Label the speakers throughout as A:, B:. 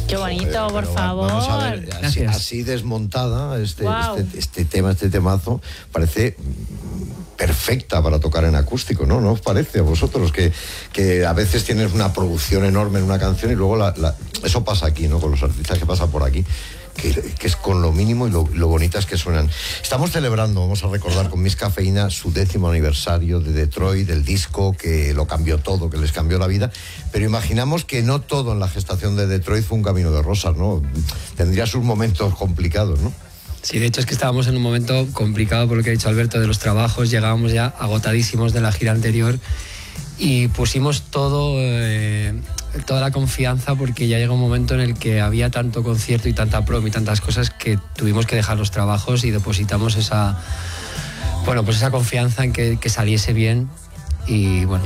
A: Qué bonito, por favor.
B: Vamos a ver, así desmontada, este temazo, parece perfecta para tocar en acústico, ¿no? ¿No os parece a vosotros que a veces tienes una producción enorme en una canción y luego eso pasa aquí, ¿no? Con los artistas que pasan por aquí, que es con lo mínimo y lo bonitas que suenan. Estamos celebrando, vamos a recordar con Miss Cafeína su 10º aniversario de Detroit, del disco que lo cambió todo, que les cambió la vida, pero imaginamos que no todo en la gestación de Detroit fue un camino de rosas, ¿no? Tendría sus momentos complicados, ¿no?
C: Sí, de hecho es que estábamos en un momento complicado por lo que ha dicho Alberto de los trabajos, llegábamos ya agotadísimos de la gira anterior y pusimos toda la confianza porque ya llegó un momento en el que había tanto concierto y tanta prom y tantas cosas que tuvimos que dejar los trabajos y depositamos esa confianza en que saliese bien. Y bueno,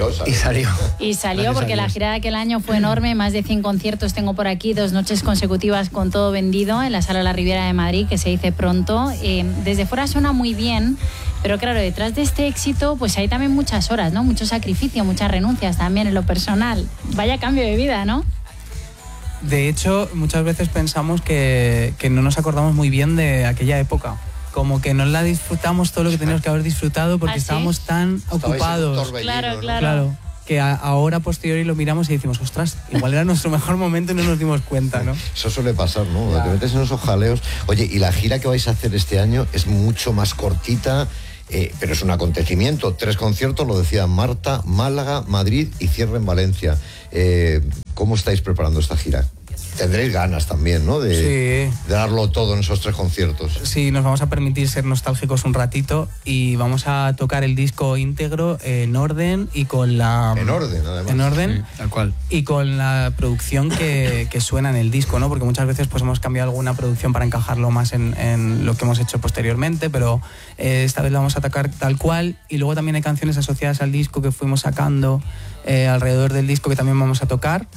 A: Y salió porque la gira de aquel año fue enorme, más de 100 conciertos tengo por aquí, 2 noches consecutivas con todo vendido en la Sala La Riviera de Madrid, que se dice pronto. Desde fuera suena muy bien, pero claro, detrás de este éxito pues hay también muchas horas, ¿no? Mucho sacrificio, muchas renuncias también en lo personal. Vaya cambio de vida, ¿no?
D: De hecho, muchas veces pensamos que no nos acordamos muy bien de aquella época. Como que no la disfrutamos todo lo que teníamos que haber disfrutado porque estábamos tan ocupados. Claro. Que ahora, posteriori, lo miramos y decimos, ostras, igual era nuestro mejor momento y no nos dimos cuenta, ¿no?
B: Eso suele pasar, ¿no? Te metes en esos jaleos. Oye, y la gira que vais a hacer este año es mucho más cortita, pero es un acontecimiento. 3 conciertos, lo decía Marta, Málaga, Madrid y cierre en Valencia. ¿Cómo estáis preparando esta gira? Tendréis ganas también, ¿no? De darlo todo en esos 3 conciertos.
D: Sí, nos vamos a permitir ser nostálgicos un ratito y vamos a tocar el disco íntegro en orden y con la...
B: En orden, además.
D: En orden.
C: Sí, tal cual.
D: Y con la producción que suena en el disco, ¿no? Porque muchas veces pues hemos cambiado alguna producción para encajarlo más en lo que hemos hecho posteriormente, pero esta vez la vamos a tocar tal cual. Y luego también hay canciones asociadas al disco que fuimos sacando alrededor del disco que también vamos a tocar.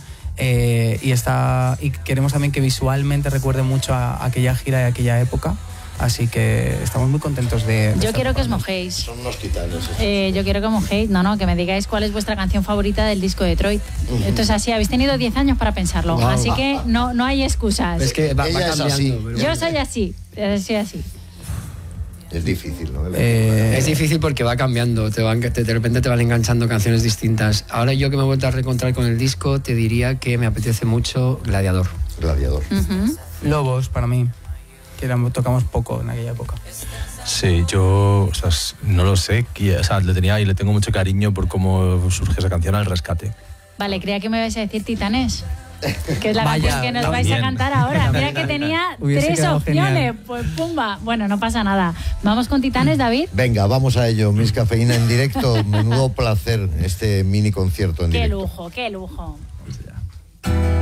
D: Y queremos también que visualmente recuerde mucho a aquella gira y a aquella época, así que estamos muy contentos de
A: yo quiero que os mojéis.
B: Son unos titanes.
A: Yo quiero que mojéis, que me digáis cuál es vuestra canción favorita del disco de Detroit. Esto es así, habéis tenido 10 años para pensarlo, así que no hay excusas.
C: Es que va cambiando.
B: Así.
A: Yo soy así.
B: Es difícil, ¿no?
C: Es difícil porque va cambiando, de repente te van enganchando canciones distintas. Ahora yo que me he vuelto a reencontrar con el disco, te diría que me apetece mucho Gladiador.
D: Lobos, para mí, que tocamos poco en aquella época.
E: Sí, yo no lo sé, le tenía y le tengo mucho cariño por cómo surge esa canción, Al Rescate.
A: Vale, creía que me ibais a decir Titanes, que es la canción que nos vais a cantar ahora. Mira que tenía 3 opciones, genial. Pues pumba. Bueno, no pasa nada. ¿Vamos con Titanes, David?
B: Venga, vamos a ello. Miss Cafeína en directo. Menudo placer este mini concierto en directo.
A: Qué lujo.